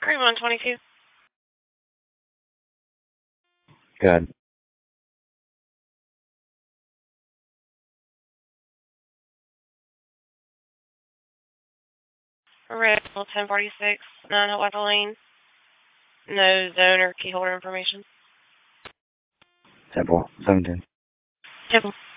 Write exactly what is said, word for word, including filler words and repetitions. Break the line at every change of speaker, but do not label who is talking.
Green one twenty-two.
Good.
Red ten forty-six, nine Hawaii Lane. No zone or key holder information.
Temple, seventeen.
Temple.